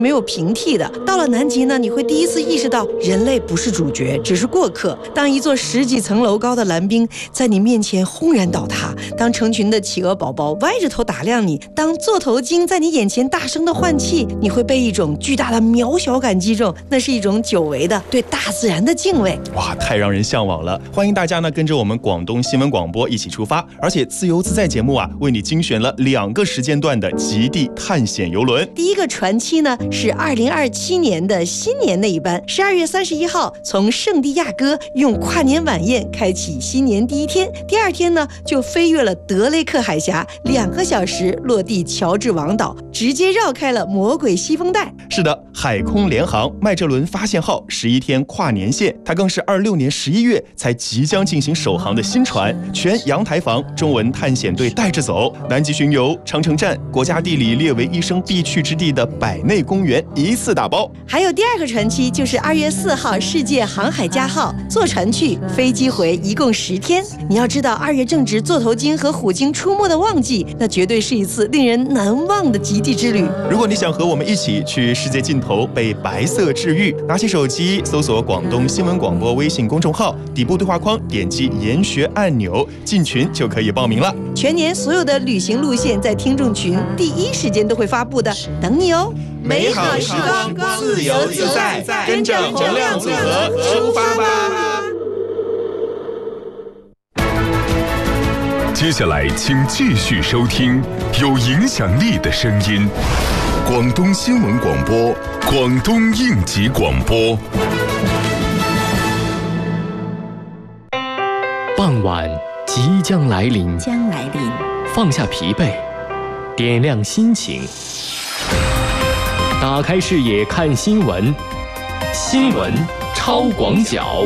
没有平替的。到了南极呢，你会第一次意识到人类不是主角，只是过客。当一座10几层楼高的蓝冰在你面前轰然倒塌，当成群的企鹅宝宝歪着头打量你，当座头鲸在你眼前大声的换气，你会被一种巨大的渺小感击中，那是一种久违的对大自然的敬畏。 哇，太让人向往了！欢迎大家呢跟着我们广东新闻广播一起出发，而且自由自在节目啊为你精选了2个时间段的极地探险游轮。 第一个船期呢是2027年的新年那一班，12月31号从圣地亚哥用跨年晚宴开启新年第一天，第2天呢就飞越了德雷克海峡，2个小时落地乔治王岛，直接绕开了魔鬼西风带。 是的，海空联航麦哲伦发现号11天跨年线，它更是26年11月才即将进行首航的新船，全阳台房中文探险队带着走，南极巡游、长城站、国家地理列为一生必去之地的百内公园一次打包。 还有第2个船期就是2月4号世界航海家号，坐船去飞机回，一共10天。你要知道2月正值座头鲸和虎鲸出没的旺季，那绝对是一次令人难忘的极地之旅。 如果你想和我们一起去世界尽头被白色治愈，拿起手机搜索广东新闻广播微信公众号，底部对话框点击研学按钮进群就可以报名了。 全年所有的旅行路线在听众群第一时间都会发布的，等你哦。 美好时光，自由自在，跟着能量组合出发吧。 接下来请继续收听有影响力的声音，广东新闻广播，广东应急广播。 傍晚即将来临，放下疲惫，点亮心情，打开视野看新闻，新闻超广角。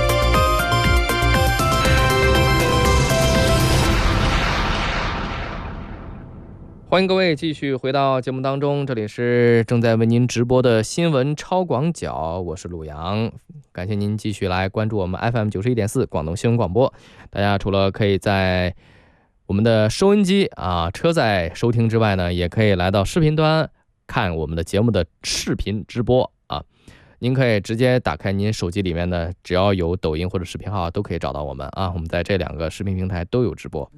欢迎各位继续回到节目当中，这里是正在为您直播的新闻超广角，我是陆阳，感谢您继续来关注我们 FM 91.4广东新闻广播。大家除了可以在我们的收音机车载收听之外呢，也可以来到视频端看我们的节目的视频直播您可以直接打开您手机里面的，只要有抖音或者视频号都可以找到我们我们在这2个视频平台都有直播。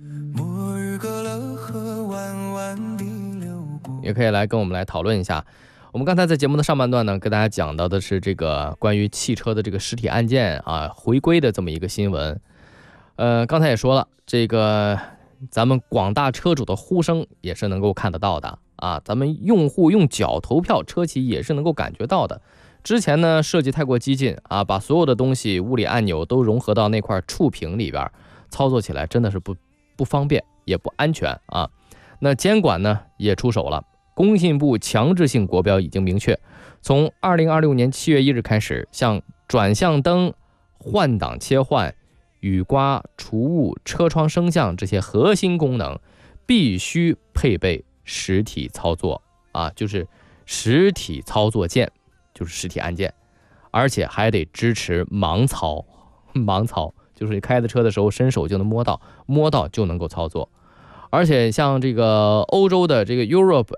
也可以来跟我们来讨论一下。我们刚才在节目的上半段呢，跟大家讲到的是这个关于汽车的这个实体案件回归的这么一个新闻。刚才也说了，这个咱们广大车主的呼声也是能够看得到的咱们用户用脚投票，车企也是能够感觉到的。之前呢设计太过激进把所有的东西物理按钮都融合到那块触屏里边，操作起来真的是不方便也不安全那监管呢也出手了，工信部强制性国标已经明确，从2026年7月1日开始，像转向灯、换挡切换、雨刮、除雾、车窗声像这些核心功能必须配备实体操作就是实体操作键，就是实体按键，而且还得支持盲操。盲操就是你开的车的时候伸手就能摸到就能够操作。而且像这个欧洲的这个 Europe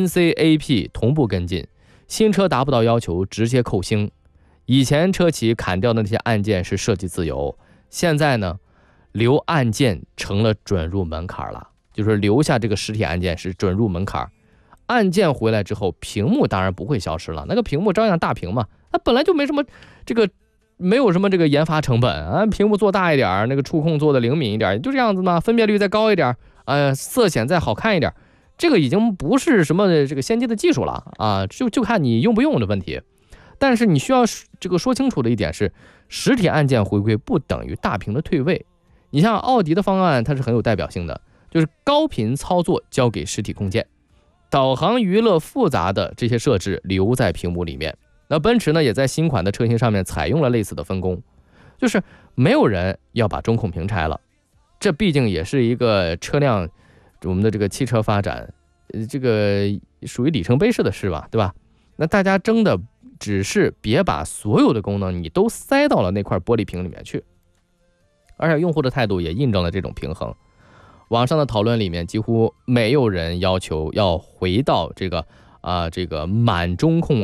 NCAP 同步跟进，新车达不到要求直接扣星。以前车企砍掉的那些按键是设计自由，现在呢留按键成了准入门槛了，就是留下这个实体按键是准入门槛。按键回来之后，屏幕当然不会消失了，那个屏幕照样大屏嘛，它本来就没什么没有什么这个研发成本屏幕做大一点，那个触控做的灵敏一点，就这样子嘛，分辨率再高一点色显再好看一点，这个已经不是什么这个先进的技术了就看你用不用的问题。但是你需要这个说清楚的一点是，实体按键回归不等于大屏的退位。你像奥迪的方案它是很有代表性的，就是高频操作交给实体控件，导航娱乐复杂的这些设置留在屏幕里面。那奔驰呢也在新款的车型上面采用了类似的分工，就是没有人要把中控屏拆了，这毕竟也是一个车辆我们的这个汽车发展这个属于里程碑式的事吧，对吧？那大家争的只是别把所有的功能你都塞到了那块玻璃屏里面去，而且用户的态度也印证了这种平衡。网上的讨论里面几乎没有人要求要回到这个这个满中控